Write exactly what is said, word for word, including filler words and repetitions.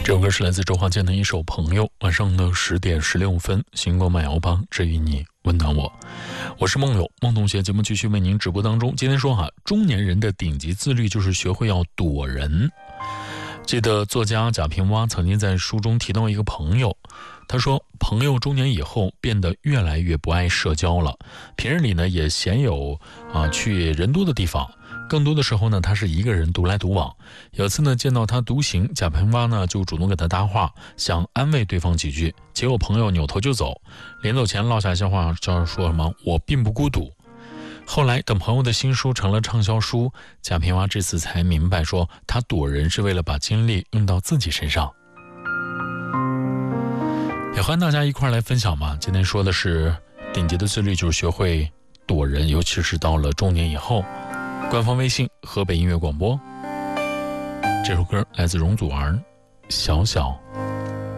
这首歌是来自周华健的一首《朋友》。晚上的十点十六分，星光慢摇吧，治愈你，温暖我。我是梦友，梦同学节目继续为您直播当中。今天说哈，中年人的顶级自律就是学会要躲人。记得作家贾平凹曾经在书中提到一个朋友，他说朋友中年以后变得越来越不爱社交了，平日里呢也鲜有啊去人多的地方，更多的时候呢他是一个人独来独往。有次呢见到他独行，贾平凹呢就主动给他搭话，想安慰对方几句，结果朋友扭头就走，临走前落下一些话，叫说什么我并不孤独。后来等朋友的新书成了畅销书，贾平凹这次才明白，说他躲人是为了把精力用到自己身上。也欢迎大家一块来分享嘛。今天说的是顶级的自律就是学会躲人，尤其是到了中年以后。官方微信河北音乐广播，这首歌来自容祖儿，小小。